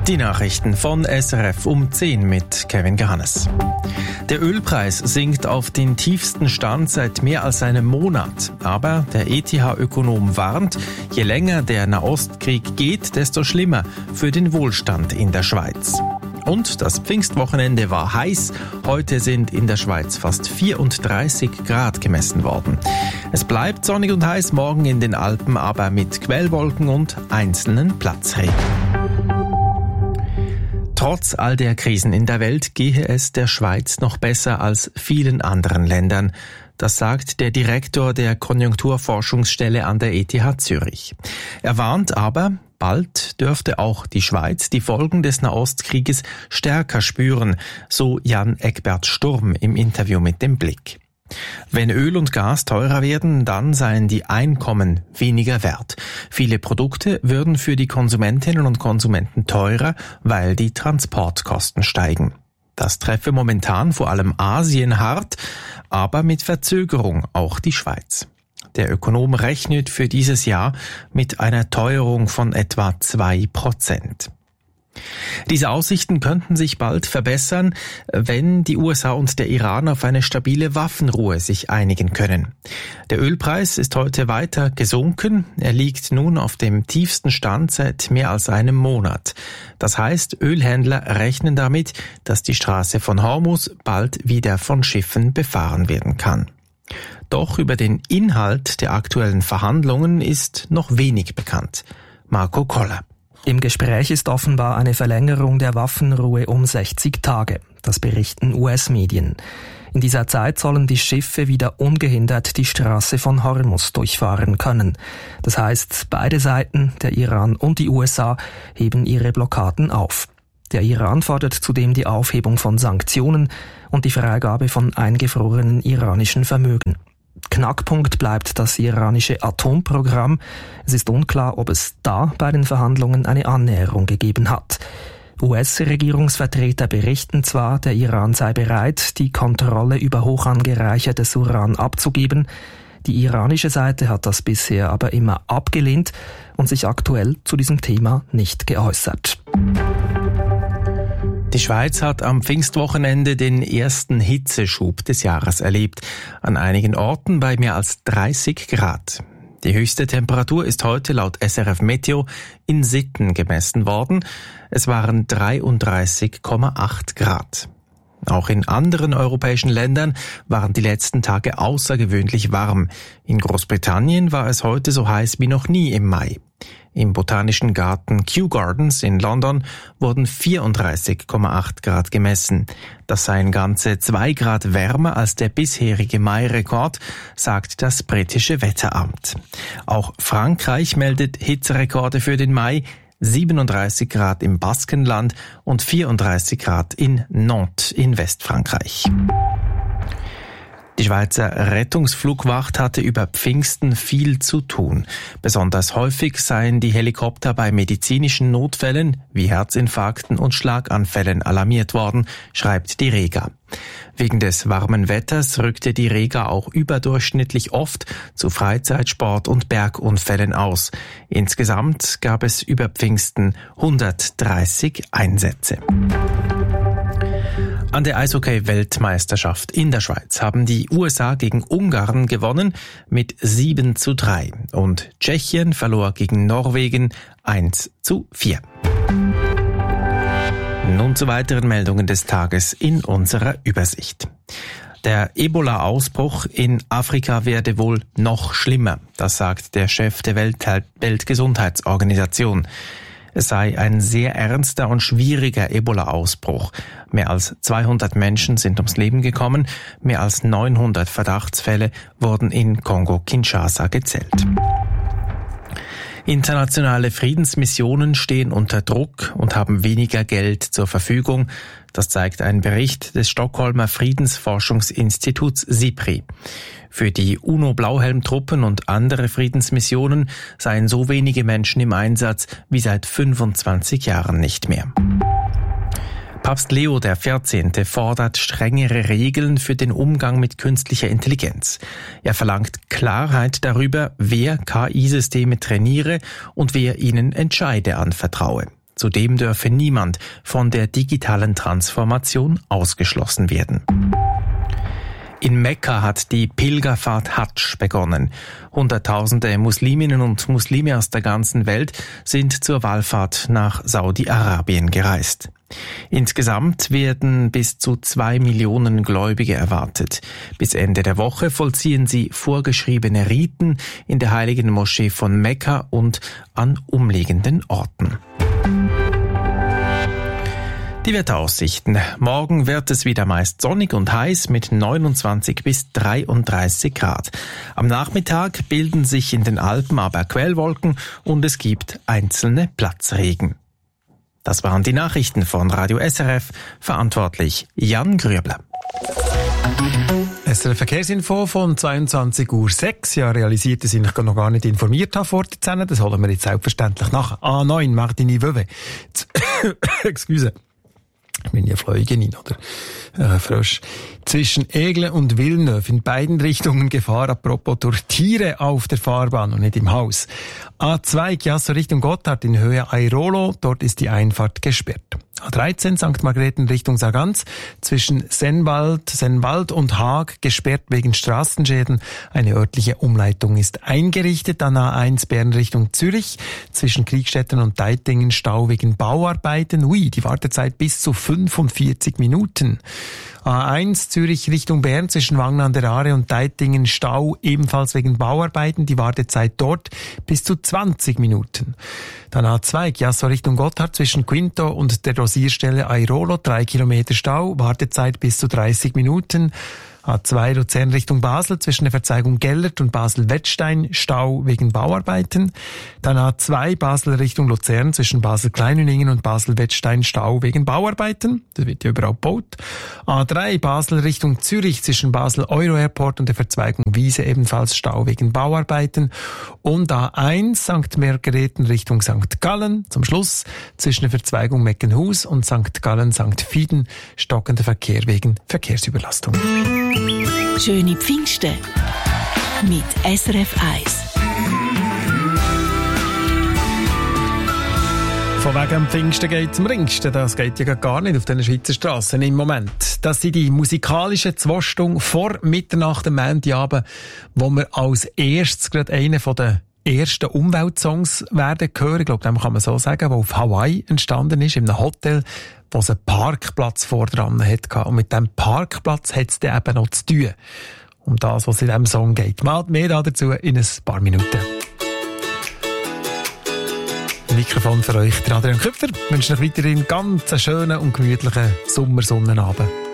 Die Nachrichten von SRF um 10 mit Kevin Gehannes. Der Ölpreis sinkt auf den tiefsten Stand seit mehr als einem Monat. Aber der ETH-Ökonom warnt, je länger der Nahostkrieg geht, desto schlimmer für den Wohlstand in der Schweiz. Und das Pfingstwochenende war heiß. Heute sind in der Schweiz fast 34 Grad gemessen worden. Es bleibt sonnig und heiß, morgen in den Alpen aber mit Quellwolken und einzelnen Platzregen. Trotz all der Krisen in der Welt gehe es der Schweiz noch besser als vielen anderen Ländern. Das sagt der Direktor der Konjunkturforschungsstelle an der ETH Zürich. Er warnt aber, bald dürfte auch die Schweiz die Folgen des Nahostkrieges stärker spüren, so Jan Egbert Sturm im Interview mit dem Blick. Wenn Öl und Gas teurer werden, dann seien die Einkommen weniger wert. Viele Produkte würden für die Konsumentinnen und Konsumenten teurer, weil die Transportkosten steigen. Das treffe momentan vor allem Asien hart, aber mit Verzögerung auch die Schweiz. Der Ökonom rechnet für dieses Jahr mit einer Teuerung von etwa 2%. Diese Aussichten könnten sich bald verbessern, wenn die USA und der Iran auf eine stabile Waffenruhe sich einigen können. Der Ölpreis ist heute weiter gesunken. Er liegt nun auf dem tiefsten Stand seit mehr als einem Monat. Das heißt, Ölhändler rechnen damit, dass die Straße von Hormuz bald wieder von Schiffen befahren werden kann. Doch über den Inhalt der aktuellen Verhandlungen ist noch wenig bekannt. Marco Koller. Im Gespräch ist offenbar eine Verlängerung der Waffenruhe um 60 Tage. Das berichten US-Medien. In dieser Zeit sollen die Schiffe wieder ungehindert die Straße von Hormuz durchfahren können. Das heißt, beide Seiten, der Iran und die USA, heben ihre Blockaden auf. Der Iran fordert zudem die Aufhebung von Sanktionen und die Freigabe von eingefrorenen iranischen Vermögen. Knackpunkt bleibt das iranische Atomprogramm. Es ist unklar, ob es da bei den Verhandlungen eine Annäherung gegeben hat. US-Regierungsvertreter berichten zwar, der Iran sei bereit, die Kontrolle über hoch angereichertes Uran abzugeben. Die iranische Seite hat das bisher aber immer abgelehnt und sich aktuell zu diesem Thema nicht geäußert. Die Schweiz hat am Pfingstwochenende den ersten Hitzeschub des Jahres erlebt. An einigen Orten bei mehr als 30 Grad. Die höchste Temperatur ist heute laut SRF Meteo in Sitten gemessen worden. Es waren 33,8 Grad. Auch in anderen europäischen Ländern waren die letzten Tage außergewöhnlich warm. In Großbritannien war es heute so heiß wie noch nie im Mai. Im Botanischen Garten Kew Gardens in London wurden 34,8 Grad gemessen. Das seien ganze 2 Grad wärmer als der bisherige Mai-Rekord, sagt das britische Wetteramt. Auch Frankreich meldet Hitzerekorde für den Mai. 37 Grad im Baskenland und 34 Grad in Nantes in Westfrankreich. Die Schweizer Rettungsflugwacht hatte über Pfingsten viel zu tun. Besonders häufig seien die Helikopter bei medizinischen Notfällen wie Herzinfarkten und Schlaganfällen alarmiert worden, schreibt die Rega. Wegen des warmen Wetters rückte die Rega auch überdurchschnittlich oft zu Freizeitsport- und Bergunfällen aus. Insgesamt gab es über Pfingsten 130 Einsätze. An der Eishockey-Weltmeisterschaft in der Schweiz haben die USA gegen Ungarn gewonnen mit 7:3 und Tschechien verlor gegen Norwegen 1:4. Nun zu weiteren Meldungen des Tages in unserer Übersicht. Der Ebola-Ausbruch in Afrika werde wohl noch schlimmer, das sagt der Chef der Weltgesundheitsorganisation. Es sei ein sehr ernster und schwieriger Ebola-Ausbruch. Mehr als 200 Menschen sind ums Leben gekommen, mehr als 900 Verdachtsfälle wurden in Kongo-Kinshasa gezählt. Internationale Friedensmissionen stehen unter Druck und haben weniger Geld zur Verfügung. Das zeigt ein Bericht des Stockholmer Friedensforschungsinstituts SIPRI. Für die UNO-Blauhelm-Truppen und andere Friedensmissionen seien so wenige Menschen im Einsatz wie seit 25 Jahren nicht mehr. Papst Leo XIV. Fordert strengere Regeln für den Umgang mit künstlicher Intelligenz. Er verlangt Klarheit darüber, wer KI-Systeme trainiere und wer ihnen Entscheide anvertraue. Zudem dürfe niemand von der digitalen Transformation ausgeschlossen werden. In Mekka hat die Pilgerfahrt Hadsch begonnen. Hunderttausende Musliminnen und Muslime aus der ganzen Welt sind zur Wallfahrt nach Saudi-Arabien gereist. Insgesamt werden bis zu 2 Millionen Gläubige erwartet. Bis Ende der Woche vollziehen sie vorgeschriebene Riten in der heiligen Moschee von Mekka und an umliegenden Orten. Die Wetteraussichten. Morgen wird es wieder meist sonnig und heiß mit 29 bis 33 Grad. Am Nachmittag bilden sich in den Alpen aber Quellwolken und es gibt einzelne Platzregen. Das waren die Nachrichten von Radio SRF, verantwortlich Jan Grübler. SRF Verkehrsinfo von 22:06 Uhr. Ja, realisiert, dass ich mich noch gar nicht informiert habe vor der 10. Das holen wir jetzt selbstverständlich nach. A9, Martigny-Vevey. Excuse. Ich bin ja Fliegen oder frisch. Zwischen Aigle und Villeneuve in beiden Richtungen Gefahr, apropos durch Tiere auf der Fahrbahn und nicht im Haus. A2 Chiasso Richtung Gotthard in Höhe Airolo, dort ist die Einfahrt gesperrt. A13 St. Margrethen Richtung Sargans zwischen Sennwald und Haag gesperrt wegen Straßenschäden. Eine örtliche Umleitung ist eingerichtet. An A1 Bern Richtung Zürich zwischen Kriegstetten und Deitingen Stau wegen Bauarbeiten. Die Wartezeit bis zu 45 Minuten. A1 Zürich Richtung Bern zwischen Wangen an der Aare und Deitingen Stau ebenfalls wegen Bauarbeiten. Die Wartezeit dort bis zu 20 Minuten. Dann A2 Chiasso Richtung Gotthard zwischen Quinto und der Dosierstelle Airolo 3 Kilometer Stau, Wartezeit bis zu 30 Minuten. A2 Luzern Richtung Basel zwischen der Verzweigung Gellert und Basel-Wettstein Stau wegen Bauarbeiten. Dann A2 Basel Richtung Luzern zwischen Basel-Kleinüningen und Basel-Wettstein Stau wegen Bauarbeiten. Das wird ja überall gebaut. A3 Basel Richtung Zürich zwischen Basel Euro Airport und der Verzweigung Wiese ebenfalls Stau wegen Bauarbeiten. Und A1 St. Margrethen Richtung St. Gallen zum Schluss zwischen der Verzweigung Meckenhus und St. Gallen-St. Fieden stockender Verkehr wegen Verkehrsüberlastung. Schöne Pfingsten mit SRF 1. Von wegen am Pfingsten geht zum Ringsten. Das geht ja gar nicht auf den Schweizer Strassen im Moment. Das sind die musikalischen 2 Stunden vor Mitternacht am Montagabend, wo wir als erstes gerade einen von den ersten Umweltsongs werden hören. Ich glaube, den kann man so sagen, der auf Hawaii entstanden ist, in einem Hotel, wo es einen Parkplatz vordran hatte. Und mit diesem Parkplatz hat es dann eben noch zu tun. Um das, was in diesem Song geht. Mal mehr dazu in ein paar Minuten. Mikrofon für euch, Adrian Köpfer. Ich wünsche euch weiterhin ganz schönen und gemütlichen Sommersonnenabend.